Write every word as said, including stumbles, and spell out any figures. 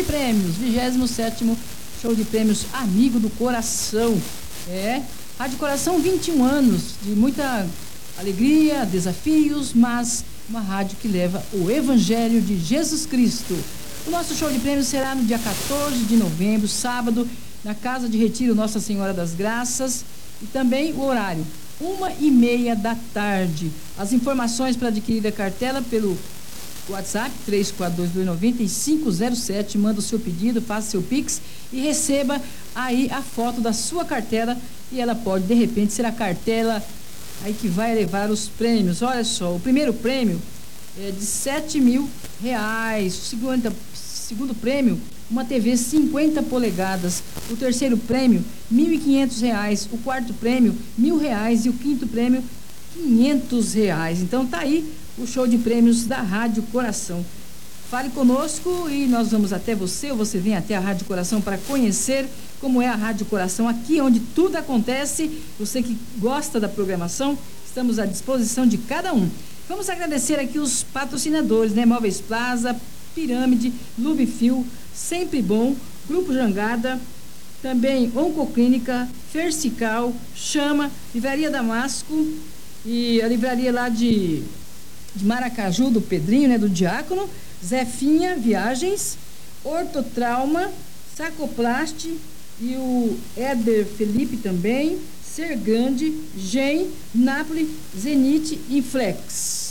Prêmios, vigésimo sétimo show de prêmios Amigo do Coração. É, Rádio Coração, vinte e um anos de muita alegria, desafios, mas uma rádio que leva o Evangelho de Jesus Cristo. O nosso show de prêmios será no dia quatorze de novembro, sábado, na Casa de Retiro Nossa Senhora das Graças, e também o horário, uma e meia da tarde. As informações para adquirir a cartela pelo WhatsApp três quatro dois dois nove cinco zero sete, manda o seu pedido, faça seu Pix e receba aí a foto da sua cartela, e ela pode de repente ser a cartela aí que vai levar os prêmios. Olha só, o primeiro prêmio é de sete mil reais, o segundo, segundo prêmio, uma T V cinquenta polegadas, o terceiro prêmio, mil e quinhentos reais, o quarto prêmio, mil reais e o quinto prêmio, quinhentos reais. Então tá aí o show de prêmios da Rádio Coração. Fale conosco e nós vamos até você, ou você vem até a Rádio Coração para conhecer como é a Rádio Coração, aqui onde tudo acontece. Você que gosta da programação, estamos à disposição de cada um. Vamos agradecer aqui os patrocinadores, né? Móveis Plaza, Pirâmide, Lubifil, Sempre Bom, Grupo Jangada, também Oncoclínica, Fercical, Chama, Livraria Damasco e a livraria lá de, de Maracaju, do Pedrinho, né? Do Diácono, Zefinha Viagens, Ortotrauma, Sacoplast e o Éder Felipe também, Ser Grande, Gen, Napoli, Zenite e Flex.